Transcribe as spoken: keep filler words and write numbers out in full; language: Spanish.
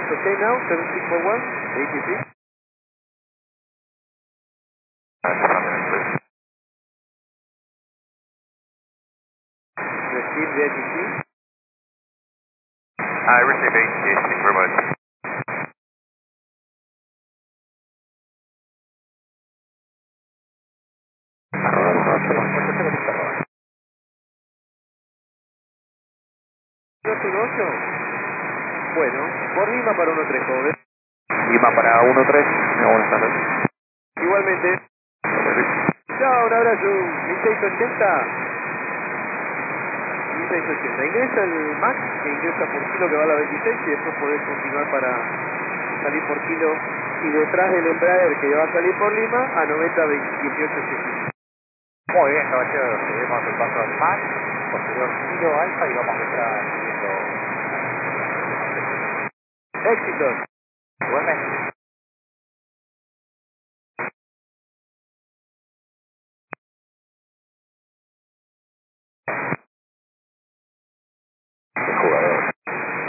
Okay now, seven six four one, eighty-six. Receive the A T C. I received A T C, thank you very much. dos uno ocho. Bueno, por Lima para uno tres, joven. Lima para uno tres, buenas tardes. Igualmente. Chao, un abrazo. mil seiscientos ochenta. mil seiscientos ochenta. Ingresa el Max, que ingresa por kilo que va a la veintiséis y después podés continuar para salir por kilo. Y detrás del Embraer que va a salir por Lima a noventa dieciocho setenta. Muy bien, caballeros, seguimos el paso al Max, posterior kilo alfa y vamos detrás siguiendo. Éxitos. Igualmente.